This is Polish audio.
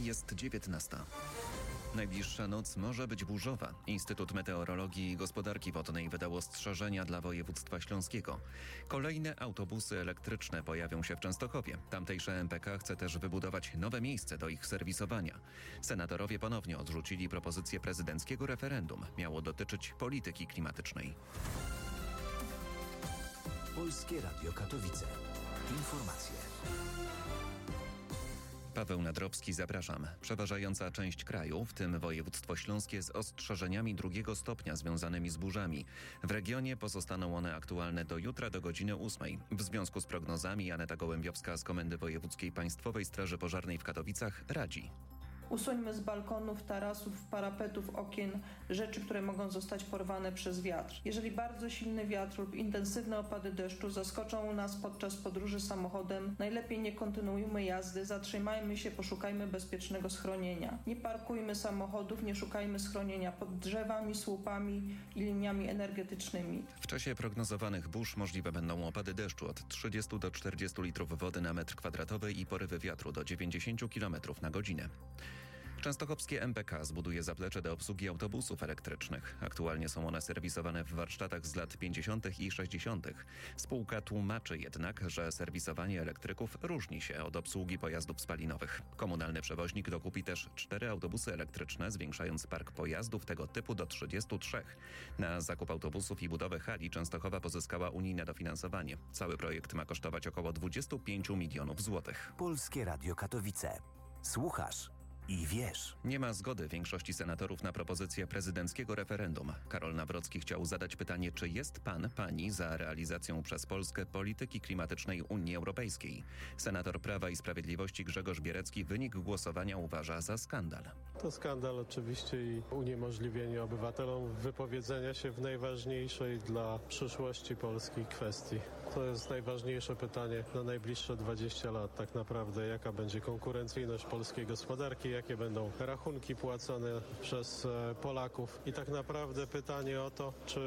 Jest 19. Najbliższa noc może być burzowa. Instytut Meteorologii i Gospodarki Wodnej wydał ostrzeżenia dla województwa śląskiego. Kolejne autobusy elektryczne pojawią się w Częstochowie. Tamtejsze MPK chce też wybudować nowe miejsce do ich serwisowania. Senatorowie ponownie odrzucili propozycję prezydenckiego referendum. Miało dotyczyć polityki klimatycznej. Polskie Radio Katowice. Informacje. Paweł Nadrowski, zapraszam. Przeważająca część kraju, w tym województwo śląskie, z ostrzeżeniami 2 stopnia związanymi z burzami. W regionie pozostaną one aktualne do jutra do godziny 8. W związku z prognozami Aneta Gołębiowska z Komendy Wojewódzkiej Państwowej Straży Pożarnej w Katowicach radzi. Usuńmy z balkonów, tarasów, parapetów, okien rzeczy, które mogą zostać porwane przez wiatr. Jeżeli bardzo silny wiatr lub intensywne opady deszczu zaskoczą nas podczas podróży samochodem, najlepiej nie kontynuujmy jazdy, zatrzymajmy się, poszukajmy bezpiecznego schronienia. Nie parkujmy samochodów, nie szukajmy schronienia pod drzewami, słupami i liniami energetycznymi. W czasie prognozowanych burz możliwe będą opady deszczu od 30 do 40 litrów wody na metr kwadratowy i porywy wiatru do 90 km na godzinę. Częstochowskie MPK zbuduje zaplecze do obsługi autobusów elektrycznych. Aktualnie są one serwisowane w warsztatach z lat 50. i 60. Spółka tłumaczy jednak, że serwisowanie elektryków różni się od obsługi pojazdów spalinowych. Komunalny przewoźnik dokupi też 4 autobusy elektryczne, zwiększając park pojazdów tego typu do 33. Na zakup autobusów i budowę hali Częstochowa pozyskała unijne dofinansowanie. Cały projekt ma kosztować około 25 milionów złotych. Polskie Radio Katowice. Słuchasz i wiesz. Nie ma zgody większości senatorów na propozycję prezydenckiego referendum. Karol Nawrocki chciał zadać pytanie, czy jest pani za realizacją przez Polskę polityki klimatycznej Unii Europejskiej. Senator Prawa i Sprawiedliwości Grzegorz Bierecki wynik głosowania uważa za skandal. To skandal oczywiście i uniemożliwienie obywatelom wypowiedzenia się w najważniejszej dla przyszłości Polski kwestii. To jest najważniejsze pytanie na najbliższe 20 lat tak naprawdę. Jaka będzie konkurencyjność polskiej gospodarki, jakie będą rachunki płacone przez Polaków i tak naprawdę pytanie o to, czy